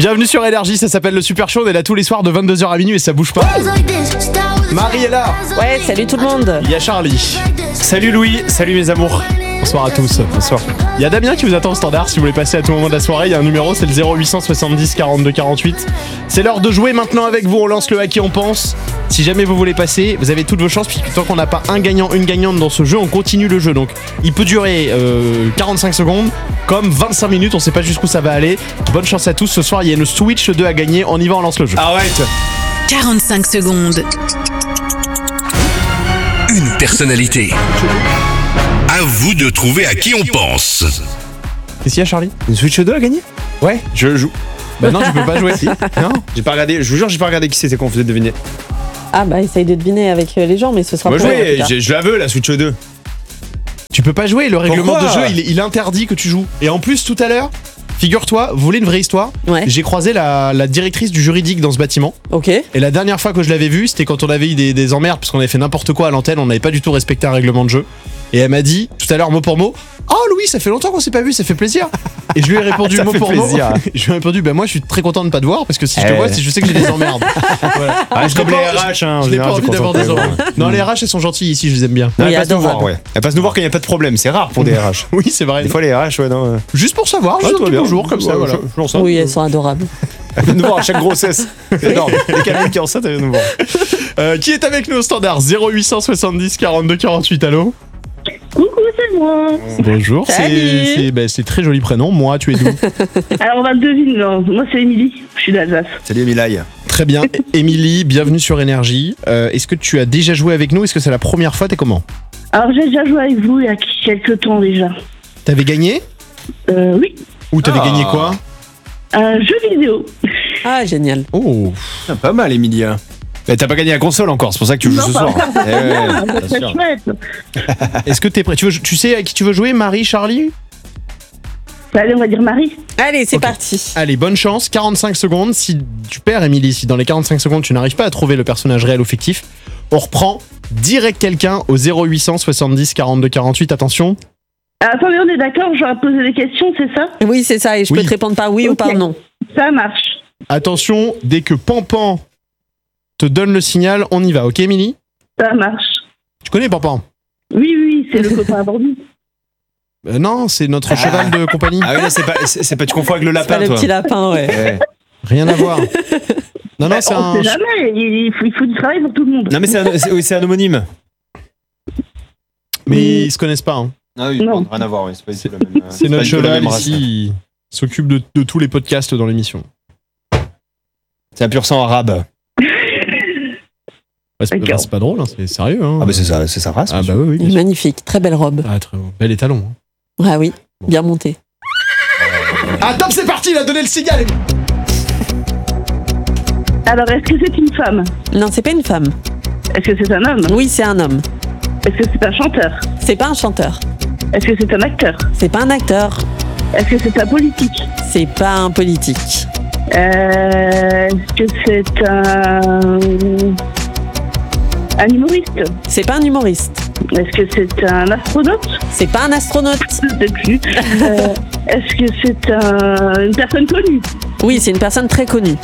Bienvenue sur Énergie, ça s'appelle le Super Show, on est là tous les soirs de 22h à minuit et ça bouge pas. Marie est là. Ouais, salut tout le monde. Il y a Charlie. Salut Louis, salut mes amours. Bonsoir à tous. Bonsoir. Il y a Damien qui vous attend au standard si vous voulez passer à tout moment de la soirée. Il y a un numéro, c'est le 0800 70 42 48. C'est l'heure de jouer maintenant avec vous. On lance le à qui on pense. Si jamais vous voulez passer, vous avez toutes vos chances puisque tant qu'on n'a pas un gagnant, une gagnante dans ce jeu, on continue le jeu. Donc il peut durer 45 secondes comme 25 minutes. On sait pas jusqu'où ça va aller. Bonne chance à tous. Ce soir, il y a une Switch 2 à gagner. On y va, on lance le jeu. Arrête. 45 secondes. Une personnalité. À vous de trouver à qui on pense. Qu'est-ce qu'il y a, Charlie? Une Switch 2 à gagner? Ouais. Je joue. Bah non, je peux pas jouer. Non. J'ai pas regardé, je vous jure, j'ai pas regardé qui c'était qu'on faisait deviner. Ah bah essaye de deviner avec les gens, mais ce sera Moi pas jouer, je la veux la Switch 2. Tu peux pas jouer, le règlement Pourquoi de jeu il interdit que tu joues. Et en plus tout à l'heure, figure-toi, vous voulez une vraie histoire? Ouais. J'ai croisé la directrice du juridique dans ce bâtiment. Ok. Et la dernière fois que je l'avais vue, c'était quand on avait eu des emmerdes parce qu'on avait fait n'importe quoi à l'antenne, on n'avait pas du tout respecté un règlement de jeu. Et elle m'a dit, tout à l'heure mot pour mot, oh Louis, ça fait longtemps qu'on s'est pas vu, ça fait plaisir. Et je lui ai répondu Ça mot fait pour plaisir. mot. Je lui ai répondu, moi je suis très content de pas te voir parce que si je te vois, c'est je sais que j'ai des emmerdes. Voilà. Ah, Je comme n'ai les pas- RH, hein. Je n'ai pas envie d'avoir des emmerdes. Non, les RH elles sont gentilles ici, je les aime bien. Non, Oui, elle passe nous adorable. voir, ouais. Elle passe nous voir quand il n'y a pas de problème, c'est rare pour des RH. Oui, c'est vrai. Des fois les RH, ouais, non. Juste pour savoir, juste un petit bonjour comme ça, voilà. Oui, elles sont adorables. Elle vient nous voir à chaque grossesse. C'est énorme. Dès qu'elle a une qui est enceinte, elle vient nous voir. Qui est avec nous au standard? 0870 42 48, allô? Coucou, c'est moi. Bonjour, Salut. c'est très joli prénom. Moi, tu es d'où? Alors, on va le deviner. Non. Moi, c'est Émilie. Je suis d'Alsace. Salut Emilaï. Très bien. Émilie, bienvenue sur Énergie. Est-ce que tu as déjà joué avec nous? Est-ce que c'est la première fois? T'es comment? Alors, j'ai déjà joué avec vous il y a quelques temps déjà. T'avais gagné? Oui. Ou t'avais Ah. gagné quoi? Un jeu vidéo. Ah, génial. Oh, Ah, pas mal Emilia. Mais t'as pas gagné la console encore, c'est pour ça que tu joues Non, ce pas soir. encore. Eh ouais, Ah, bien c'est sûr. chouette. est-ce que t'es prêt? Tu sais à qui tu veux jouer? Marie, Charlie? Allez, on va dire Marie. Allez, c'est Ok. parti. Allez, bonne chance. 45 secondes. Si tu perds, Émilie, si dans les 45 secondes tu n'arrives pas à trouver le personnage réel ou fictif, on reprend direct quelqu'un au 0800 70 42 48. Attention. Attendez, on est d'accord, j'aurais posé des questions, c'est ça? Oui, c'est ça, et je Oui. peux te répondre par oui ou Ok. par non. Ça marche. Attention, dès que Pampan te donne le signal, on y va. Ok, Émilie? Ça marche. Tu connais Pampan? Oui, c'est le copain à Bordeaux. Non, c'est notre cheval de compagnie. Ah oui, là, c'est pas, tu confonds avec le C'est pas lapin, le toi. petit lapin, ouais. Ouais. Rien à voir. Non, non, c'est On un. sait jamais, il faut du travail pour tout le monde. Non mais c'est un homonyme. Mais ils se connaissent pas. Hein. Ah oui, Non. rien à voir, oui. C'est pas du tout la même. C'est pas notre du tout la cheval même race. ici. Il s'occupe de tous les podcasts dans l'émission. C'est un pur sang arabe. Ouais, D'accord. c'est pas drôle, hein, c'est sérieux. Hein. Ah bah c'est sa race. Ah monsieur. bah oui, oui. bien sûr. Magnifique, très belle robe. Ah, très beau. Bel étalon. Hein. Ah oui, bien monté. Ah, top, c'est parti, il a donné le signal. Alors, est-ce que c'est une femme? Non, c'est pas une femme. Est-ce que c'est un homme? Oui, c'est un homme. Est-ce que c'est un chanteur? C'est pas un chanteur. Est-ce que c'est un acteur? C'est pas un acteur. Est-ce que c'est un politique? C'est pas un politique. Est-ce que c'est un humoriste? C'est pas un humoriste. Est-ce que c'est un astronaute? C'est pas un astronaute. Je sais plus. Est-ce que c'est une personne connue? Oui, c'est une personne très connue.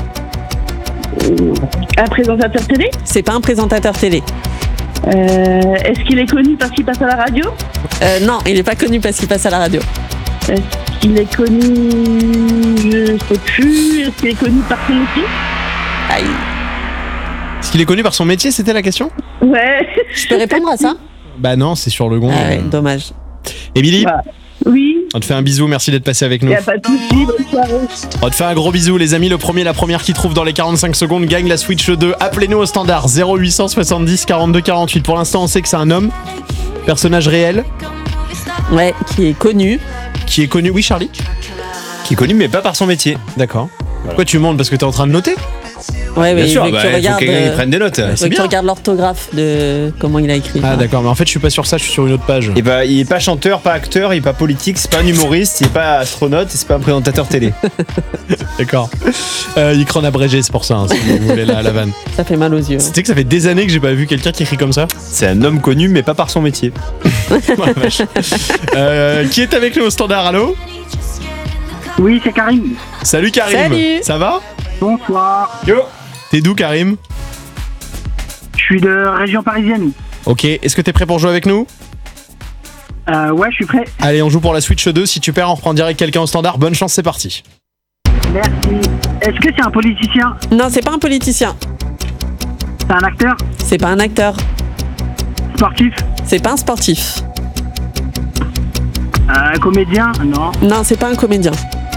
Un présentateur télé? C'est pas un présentateur télé. Est-ce qu'il est connu parce qu'il passe à la radio? Non, il est pas connu parce qu'il passe à la radio. Est-ce qu'il est connu... Je sais plus. Est-ce qu'il est connu par son métier? Aïe. Est-ce qu'il est connu par son métier, c'était la question? Ouais. Je peux répondre à ça? Bah non, c'est sur le gong. Ah ouais, dommage. Émilie, Bah, oui. on te fait un bisou, merci d'être passé avec nous. Y a pas de souci. Bonne soirée. On te fait un gros bisou, les amis. Le premier, la première qui trouve dans les 45 secondes gagne la Switch 2. Appelez-nous au standard 0800 70 42 48. Pour l'instant, on sait que c'est un homme. Personnage réel. Ouais, qui est connu. Qui est connu. Oui, Charlie? Qui est connu mais pas par son métier. D'accord. Pourquoi tu montes? Parce que t'es en train de noter? Ouais, Bien mais sûr, il veut que bah, tu il faut regardes, que quelqu'un prenne des notes. il veut que tu bien. regardes l'orthographe de comment il a écrit. Ah d'accord, mais en fait je suis pas sur ça, je suis sur une autre page. Et bah, il est pas chanteur, pas acteur, il est pas politique, c'est pas un humoriste, il est pas astronaute, et c'est pas un présentateur télé. D'accord. Il crâne abrégé, c'est pour ça, hein, si vous voulez la vanne. Ça fait mal aux yeux. Tu sais que ça fait des années que j'ai pas vu quelqu'un qui écrit comme ça. C'est un homme connu mais pas par son métier. Oh, la vache. Qui est avec nous au standard, allô? Oui, c'est Karim. Salut Karim. Salut. Ça va? Bonsoir. Yo. T'es d'où Karim? Je suis de région parisienne. Ok, est-ce que t'es prêt pour jouer avec nous? Ouais, je suis prêt. Allez, on joue pour la Switch 2. Si tu perds, on reprend direct quelqu'un au standard. Bonne chance, c'est parti. Merci. Est-ce que c'est un politicien? Non, c'est pas un politicien. C'est un acteur? C'est pas un acteur. Sportif? C'est pas un sportif. Un comédien? Non. Non, c'est pas un comédien.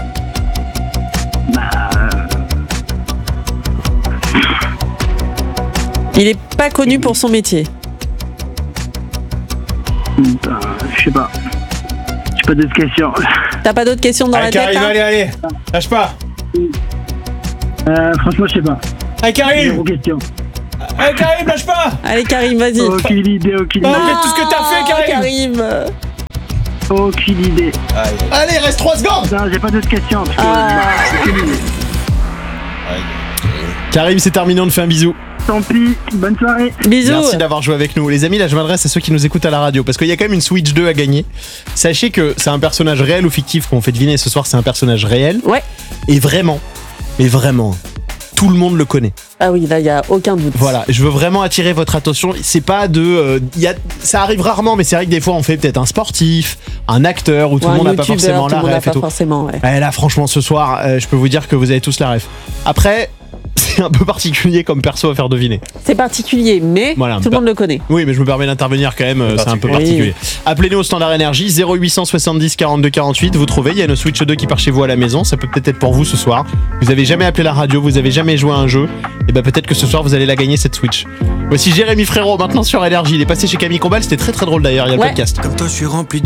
Il est pas connu pour son métier. Je sais pas. J'ai pas d'autres questions. T'as pas d'autres questions dans Allez, la tête Karim, là allez. Lâche pas. Franchement, je sais pas. Allez, Karim. Zéro question. Allez, Karim, lâche pas. Allez Karim, vas-y. Aucune idée, aucune idée. Après tout ce que t'as fait, Karim. Aucune idée. Allez, reste 3 secondes. Non, j'ai pas d'autres questions. Parce que aucune idée. Karim, c'est terminé, on te fait un bisou. Tant pis, bonne soirée. Bisous. Merci d'avoir joué avec nous. Les amis, là je m'adresse à ceux qui nous écoutent à la radio parce qu'il y a quand même une Switch 2 à gagner. Sachez que c'est un personnage réel ou fictif qu'on fait deviner ce soir, c'est un personnage réel. Ouais. Et vraiment, mais vraiment, tout le monde le connaît. Ah oui, là, il y a aucun doute. Voilà, je veux vraiment attirer votre attention. C'est pas de. Ça arrive rarement, mais c'est vrai que des fois on fait peut-être un sportif, un acteur où tout le monde n'a pas forcément la ref et tout. Forcément, ouais. Là, franchement, ce soir, je peux vous dire que vous avez tous la ref. Après, c'est un peu particulier comme perso à faire deviner. C'est particulier, mais Voilà, tout le monde le connaît. Oui, mais je me permets d'intervenir quand même, c'est un peu particulier. Appelez-nous au standard énergie 0800 70 42 48. Vous trouvez, il y a une Switch 2 qui part chez vous à la maison. Ça peut peut-être être pour vous ce soir. Vous avez jamais appelé la radio, vous avez jamais joué à un jeu. Et ben peut-être que ce soir vous allez la gagner cette Switch. Voici Jérémy Frérot maintenant sur énergie. Il est passé chez Camille Combal, c'était très très drôle d'ailleurs. Il y a le Ouais. podcast. Comme toi, je suis rempli